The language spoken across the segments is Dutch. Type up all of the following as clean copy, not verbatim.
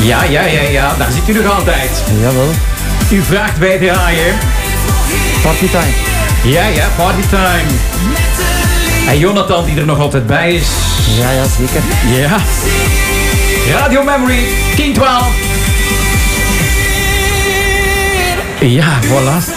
Ja, daar zit u nog altijd. Jawel. U vraagt bij draaien. Partytime. Ja, partytime. En Jonathan die er nog altijd bij is. Ja, zeker. Ja. Radio Memory, 10-12. Ja, voilà.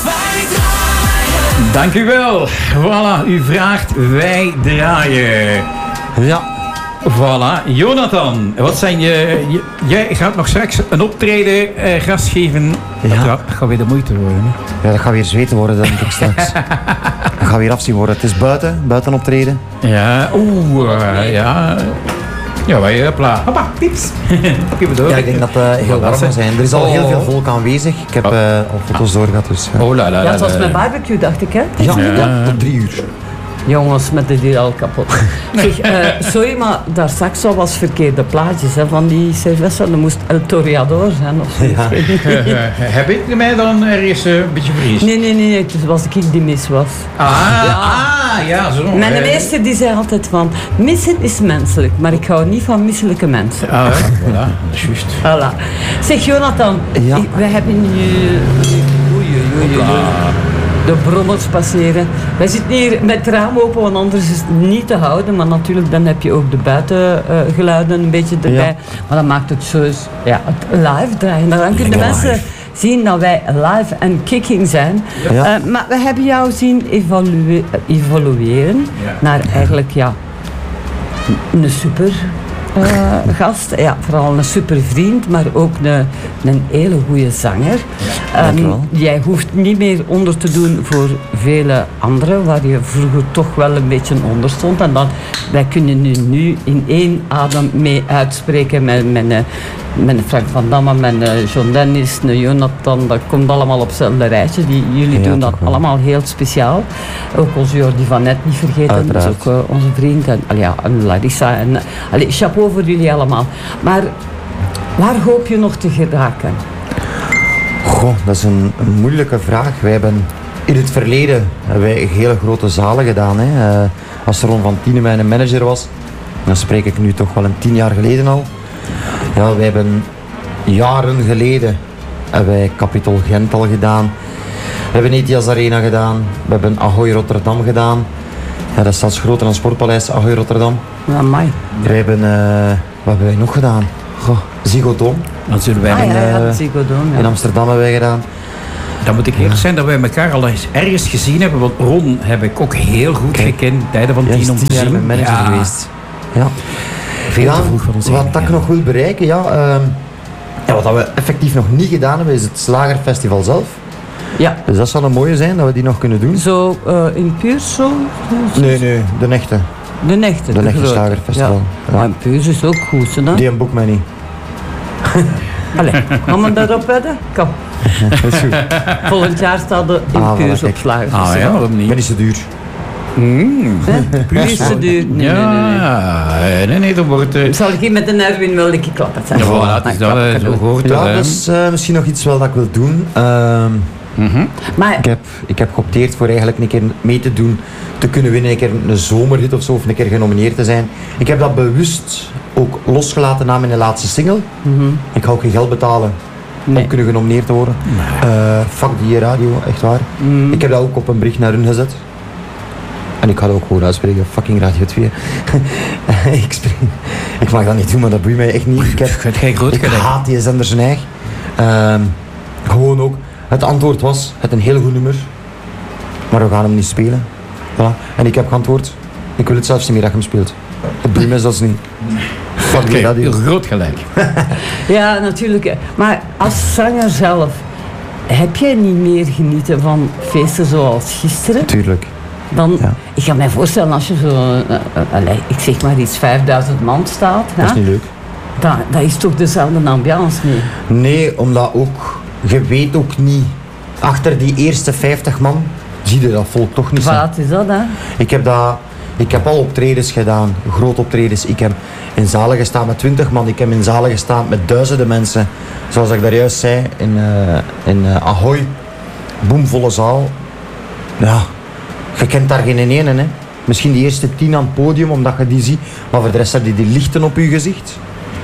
Dank u wel. Voilà, u vraagt, wij draaien. Ja. Voilà, Jonathan, wat zijn jij gaat nog straks een optreden gast geven. Ja. Dat gaat weer de moeite worden. Hè? Ja, dat gaat weer zweten worden, denk ik straks. Dat gaat weer afzien worden. Het is buiten optreden. Ja, ja. Ja, wij hopla. Hoppa, pips. Ja, ik denk dat het heel warm zal zijn. Er is al heel veel volk aanwezig. Ik heb al foto's doorgehad, dus... Ja, het was met barbecue, dacht ik, hè? Ja, tot 3 uur. Jongens, met de dier al kapot. Zeg, sorry, maar daar straks al was verkeerde plaatjes hè, van die Sylvester. Dat moest El Toreador zijn of zo. Ja. Heb ik mij dan ergens een beetje vergist? Nee, het was ik die mis was. Ja, zo. Mijn meester die zei altijd van, missen is menselijk, maar ik hou niet van misselijke mensen. Voilà, dat is juist. Voilà. Zeg, Jonathan, we hebben nu... Oei. De brommers passeren. Wij zitten hier met het raam open, want anders is het niet te houden. Maar natuurlijk, dan heb je ook de buitengeluiden een beetje erbij. Ja. Maar dat maakt het zo het live draaien. Dan kunnen de mensen zien dat wij live en kicking zijn. Ja. Maar we hebben jou zien evolueren naar eigenlijk een super... gast, vooral een super vriend, maar ook een hele goede zanger. Jij hoeft niet meer onder te doen voor vele anderen, waar je vroeger toch wel een beetje onder stond. En wij kunnen nu in één adem mee uitspreken met Frank van Damme, met John Dennis, Jonathan. Dat komt allemaal op hetzelfde rijtje. Jullie doen dat allemaal heel speciaal. Ook onze Jordi van Net niet vergeten, dat is ook onze vriend. En Larissa. Chapeau voor jullie allemaal. Maar waar hoop je nog te geraken? Goh, dat is een moeilijke vraag. Wij hebben in het verleden hele grote zalen gedaan. Hè. Als Ron van Tienen mijn manager was, dan spreek ik nu toch wel 10 jaar geleden al. Ja, wij hebben jaren geleden Capitol Gent al gedaan. We hebben Etias Arena gedaan. We hebben Ahoy Rotterdam gedaan. Ja, dat is zelfs groter dan Sportpaleis, Ahoy Rotterdam. Amai. We hebben, wat hebben wij nog gedaan? Ziggo Dome. Dat zullen wij Ziggo Dome, in Amsterdam hebben wij gedaan. Dan moet ik eerlijk zijn dat wij elkaar al eens ergens gezien hebben. Want Ron heb ik ook heel goed gekend. Tijden van 10 om te zien. Mijn manager geweest. Ja. Veel te vroeg van ons heen. Wat ik nog wil bereiken, wat we effectief nog niet gedaan hebben, is het Slagerfestival zelf. Ja. Dus dat zal een mooie zijn, dat we die nog kunnen doen. Zo in Puurs zo? Nee, de echte. De echte Slagerfestival. Ja. Maar Puurs is ook goed, hè? Die boek mij niet. Allee, gaan we daarop wedden? Kom. Dat is goed. Volgend jaar staat er in Puurs op Slagerfestival. Ja, waarom niet? Ben niet zo duur. Puurs is te duur. Nee, dan wordt het... Zal ik hier met de Erwin wel een keer klappen zijn? Ja, dat is dat zo gehoord. Ja, dat is misschien nog iets wel dat ik wil doen. Maar ik heb geopteerd voor eigenlijk een keer mee te doen, te kunnen winnen, een keer een zomerhit of zo, of een keer genomineerd te zijn. Ik heb dat bewust ook losgelaten na mijn laatste single. Ik ga ook geen geld betalen om kunnen genomineerd te worden. Fuck die radio, echt waar. Ik heb dat ook op een bericht naar hun gezet. En ik ga dat ook gewoon uitspreken, fucking Radio 2. Ik mag dat niet doen, maar dat boeit mij echt niet. Ik haat die zender zijn eigen. Gewoon ook. Het antwoord was, het een heel goed nummer, maar we gaan hem niet spelen. Voilà. En ik heb geantwoord, ik wil het zelfs niet meer dat je hem speelt. Het boeit mij zelfs niet. Fuck die radio. Heel groot gelijk. Ja, natuurlijk. Maar als zanger zelf, heb jij niet meer genieten van feesten zoals gisteren? Tuurlijk. Dan, ik kan mij voorstellen als je zo, ik zeg maar iets 5000 man staat. Dat is niet leuk. Dat is toch dezelfde ambiance niet? Nee, omdat ook, je weet ook niet, achter die eerste 50 man, zie je dat volk toch niet. Wat is dat, hè? Ik heb al optredens gedaan, grote optredens. Ik heb in zalen gestaan met 20 man, ik heb in zalen gestaan met duizenden mensen. Zoals ik daar juist zei, in Ahoy, boemvolle zaal. Ja, je kent daar geen ene, hè. Misschien die eerste 10 aan het podium, omdat je die ziet, maar voor de rest heb je die lichten op je gezicht.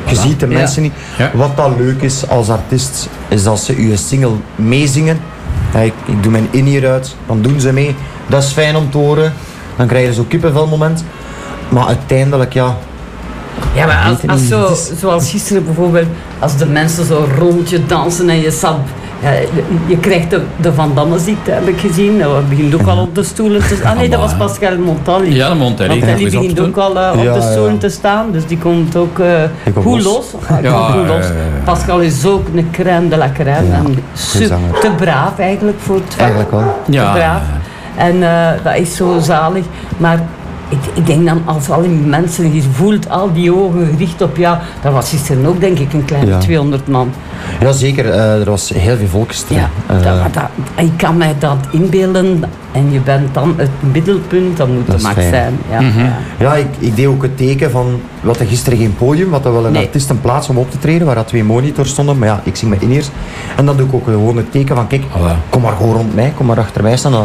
Je ziet de mensen niet. Ja. Wat dat leuk is als artiest, is dat ze je single meezingen. Ja, ik doe mijn in-ear uit, dan doen ze mee. Dat is fijn om te horen. Dan krijg je zo'n kippenvelmoment. Maar uiteindelijk, ja... Ja, maar als zo, zoals gisteren bijvoorbeeld, als de mensen zo rond je dansen en je zat... Ja, je krijgt de Van Damme-ziekte, heb ik gezien. Dat begint ook al op de stoelen te staan. Ah nee, dat was Pascal Montalli. Ja, de Montalli. Montalli begint ook al op de stoelen te staan. Dus die komt ook goed los. Goed los. Pascal is ook een crème de la crème. Ja, en te braaf eigenlijk voor het vak. Eigenlijk wel. Te braaf. En dat is zo zalig. Maar ik denk dan, als al die mensen, je voelt al die ogen gericht op jou. Dat was gisteren ook, denk ik, een kleine 200 man. Ja, zeker. Er was heel veel volk gisteren. Ja, ik kan mij dat inbeelden. En je bent dan het middelpunt, dat moet het max zijn. Ja, ja ik deed ook het teken van, we hadden gisteren geen podium, we hadden wel een artiest een plaats om op te treden, waar 2 monitors stonden, maar ja, ik zing met in-ears. En dan doe ik ook gewoon het teken van, kijk, kom maar gewoon rond mij, kom maar achter mij staan.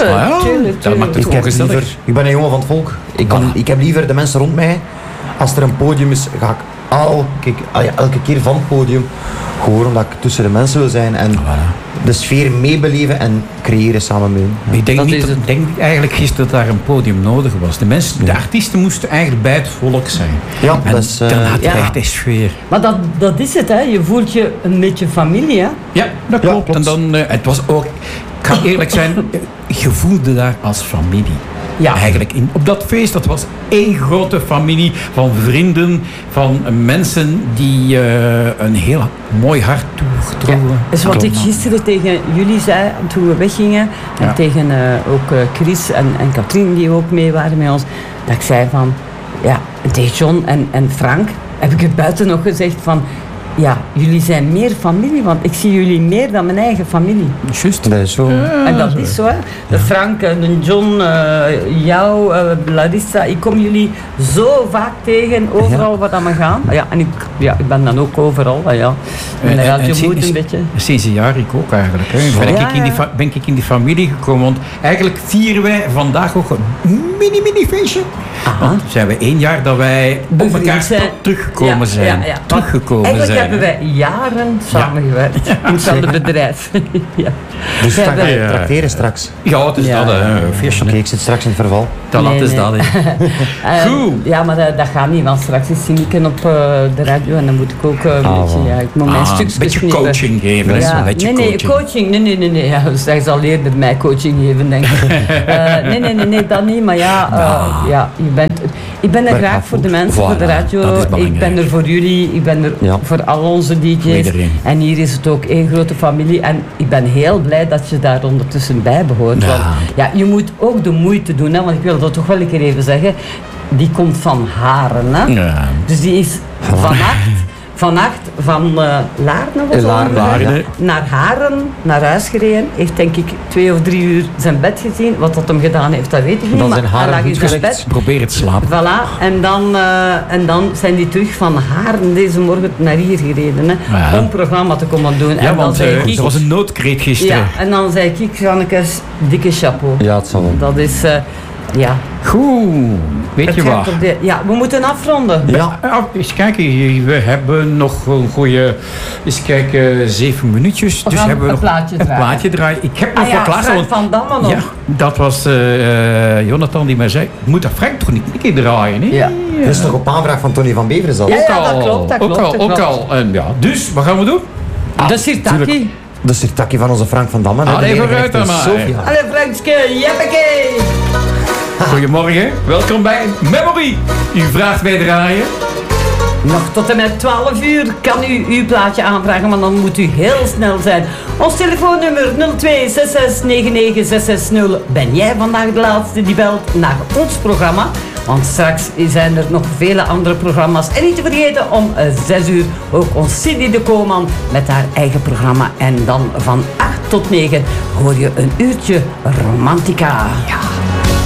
Tuurlijk. Ik ben een jongen van het volk. Ik heb liever de mensen rond mij. Als er een podium is, ga ik elke keer van het podium, gewoon omdat ik tussen de mensen wil zijn en de sfeer meebeleven en creëren samen mee. Ja. Ik denk eigenlijk gisteren dat daar een podium nodig was. De artiesten moesten eigenlijk bij het volk zijn. Ja, en dat is... daarna krijgt hij sfeer. Maar dat is het, hè. Je voelt je een beetje familie, hè. Ja, dat klopt. En dan, het was ook, ik ga eerlijk zijn, je voelde daar als familie. Ja. Eigenlijk op dat feest, dat was één grote familie van vrienden, van mensen die een heel mooi hart toegetrokken. Ja, dat is wat ik gisteren tegen jullie zei toen we weggingen. En tegen ook Chris en Katrien die ook mee waren met ons. Dat ik zei van, tegen John en Frank heb ik het buiten nog gezegd van... Ja, jullie zijn meer familie, want ik zie jullie meer dan mijn eigen familie. Juist, dat is zo. En dat is zo, hè. De Frank, de John, jou, Larissa, ik kom jullie zo vaak tegen, overal waar we gaan. Ja, en ik ben dan ook overal, ja. En je moet een beetje... Sinds een jaar ik ook eigenlijk. Hè. Ben ik in die familie gekomen, want eigenlijk vieren wij vandaag ook een mini feestje. Want zijn we 1 jaar dat wij op elkaar teruggekomen zijn. Eigenlijk hebben wij jaren samengewerkt in hetzelfde bedrijf. Dus trakteren straks. Ja, het is dat. Feestje. Oké, ik zit straks in het verval. Dat is dat. Goed. Ja, maar dat gaat niet, want straks is Sineke op de radio en dan moet ik ook een beetje... Ik moet mijn stukjes een beetje coaching geven. Ja. Coaching. Nee. Ja, dus hij zal eerder mij coaching geven, denk ik. Nee, dat niet. Maar ik ben er graag voor de mensen, voor de radio. Ik ben er voor jullie, ik ben er voor al onze DJ's. En hier is het ook één grote familie. En ik ben heel blij dat je daar ondertussen bij behoort. Want je moet ook de moeite doen, hè, want ik wil dat toch wel een keer even zeggen. Die komt van Haren, hè? Ja. Dus die is vannacht van Laarne naar Haren, naar huis gereden. Heeft denk ik 2 of 3 uur zijn bed gezien. Wat dat hem gedaan heeft, dat weet ik niet. Maar hij lag in zijn bed. Probeer het slapen. Voilà. En dan zijn die terug van Haren deze morgen naar hier gereden. Hè, om programma te komen doen. Ja, en want er was een noodkreet gisteren. Ja, en dan zei ik, Jannekes, dikke chapeau. Ja, het zal wel. Dat is... Goed, weet je wat? We moeten afronden. Ja. Eens kijken, we hebben nog een goede, 7 minuutjes. Dus hebben we nog een plaatje draaien. Ik heb nog wat klaar. Frank van Damme nog. Ja, dat was Jonathan die mij zei, moet dat Frank toch niet een keer draaien? Hè? Ja. Dat is toch op aanvraag van Tony van Beveren zelf? Ja, dat klopt. Ook al. En dus, wat gaan we doen? De Sirtaki. De Sirtaki van onze Frank van Damme. Allee, vooruit dan maar. Allee, Frankske, jeppeke. Goedemorgen, welkom bij Memory. U vraagt mij draaien. Nog tot en met 12 uur kan u uw plaatje aanvragen, maar dan moet u heel snel zijn. Ons telefoonnummer 0266996660. Ben jij vandaag de laatste die belt naar ons programma? Want straks zijn er nog vele andere programma's. En niet te vergeten, om 6 uur ook ons Cindy de Koolman met haar eigen programma. En dan van 8 tot 9 hoor je een uurtje Romantica. Ja.